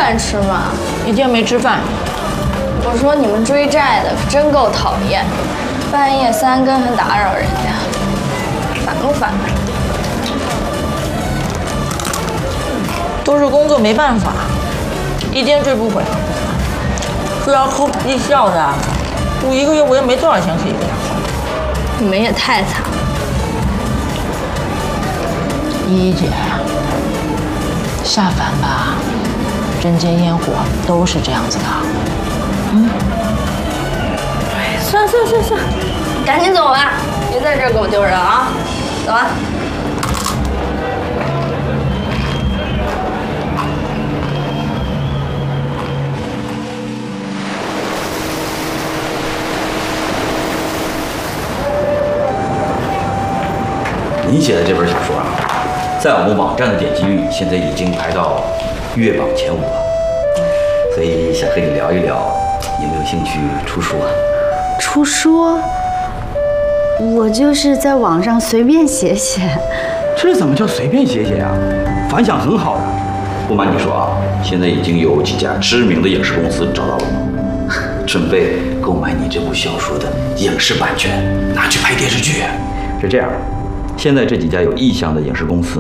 饭吃吗？ 一天没吃饭。 我说你们追债的可真够讨厌，半夜3更还打扰人家，烦不烦？ 都是工作没办法，一天追不回。是要扣绩效的，我1个月我也没多少钱可以给他花。 你们也太惨了。 依依姐，下凡吧，人间烟火都是这样子的。 算，赶紧走吧，别在这儿给我丢人啊！走吧。 您写的这本小说啊，在我们网站的点击率现在已经排到月榜前5了，所以想和你聊一聊，有没有兴趣出书啊？ 出书？我就是在网上随便写写。 这怎么叫随便写写啊？反响很好的。 不瞒你说啊，现在已经有几家知名的影视公司找到了我，准备购买你这部小说的影视版权，拿去拍电视剧。是这样，现在这几家有意向的影视公司